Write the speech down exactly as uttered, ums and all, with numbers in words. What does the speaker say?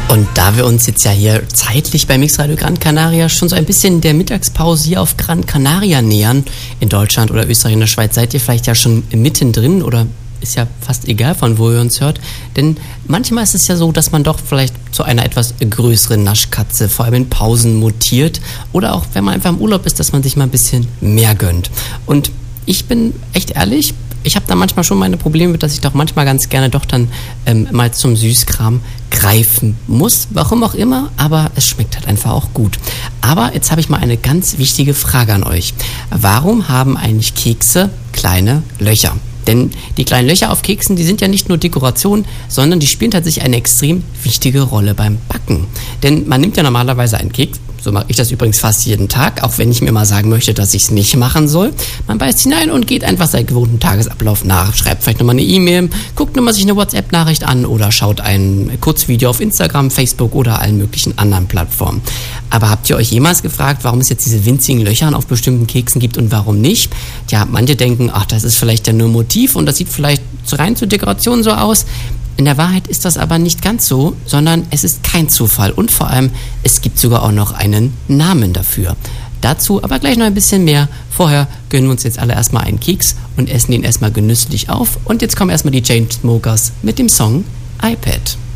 Und da wir uns jetzt ja hier zeitlich bei Mixradio Gran Canaria schon so ein bisschen der Mittagspause hier auf Gran Canaria nähern, in Deutschland oder Österreich und der Schweiz, seid ihr vielleicht ja schon mittendrin oder ist ja fast egal, von wo ihr uns hört. Denn manchmal ist es ja so, dass man doch vielleicht zu einer etwas größeren Naschkatze, vor allem in Pausen, mutiert. Oder auch, wenn man einfach im Urlaub ist, dass man sich mal ein bisschen mehr gönnt. Und ich bin echt ehrlich, ich habe da manchmal schon meine Probleme mit, dass ich doch manchmal ganz gerne doch dann ähm, mal zum Süßkram greifen muss, warum auch immer, aber es schmeckt halt einfach auch gut. Aber jetzt habe ich mal eine ganz wichtige Frage an euch. Warum haben eigentlich Kekse kleine Löcher? Denn die kleinen Löcher auf Keksen, die sind ja nicht nur Dekoration, sondern die spielen tatsächlich eine extrem wichtige Rolle beim Backen. Denn man nimmt ja normalerweise einen Keks, so mache ich das übrigens fast jeden Tag, auch wenn ich mir mal sagen möchte, dass ich es nicht machen soll. Man beißt hinein und geht einfach seinen gewohnten Tagesablauf nach, schreibt vielleicht nochmal eine E-Mail, guckt nochmal sich eine WhatsApp-Nachricht an oder schaut ein Kurzvideo auf Instagram, Facebook oder allen möglichen anderen Plattformen. Aber habt ihr euch jemals gefragt, warum es jetzt diese winzigen Löcher auf bestimmten Keksen gibt und warum nicht? Ja, manche denken, ach, das ist vielleicht ja nur Motiv und das sieht vielleicht rein zur Dekoration so aus. In der Wahrheit ist das aber nicht ganz so, sondern es ist kein Zufall und vor allem, es gibt sogar auch noch einen Namen dafür. Dazu aber gleich noch ein bisschen mehr. Vorher gönnen wir uns jetzt alle erstmal einen Keks und essen ihn erstmal genüsslich auf. Und jetzt kommen erstmal die Chainsmokers mit dem Song iPad.